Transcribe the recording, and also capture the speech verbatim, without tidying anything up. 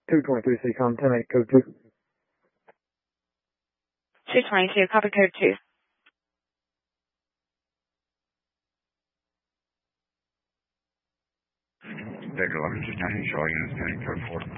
two twenty-three C COM, ten eight, code two. two twenty-two, copy code two. Baker eleven two nine, show units, ten eight, code four.